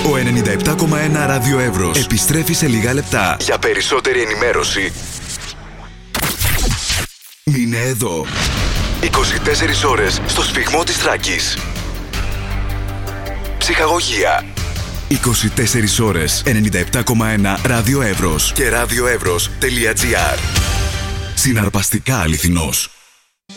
Ο 97,1 Ράδιο Εύρος επιστρέφει σε λίγα λεπτά. Για περισσότερη ενημέρωση, είναι εδώ. 24 ώρες στο σφιγμό της Θράκης. Ψυχαγωγία. 24 ώρες 97,1 Ράδιο Εύρος και radioevros.gr. Συναρπαστικά αληθινός.